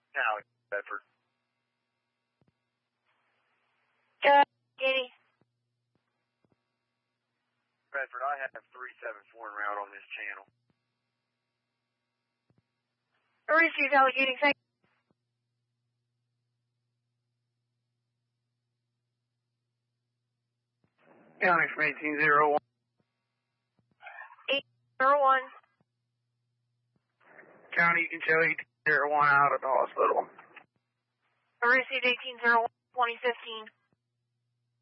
Now, Bedford. Katie. Bedford, I have 374 en route on this channel. Receive allocating, thank you. County from 1801. 801. County, you can show 1801 out at the hospital. Received 1801, 2015.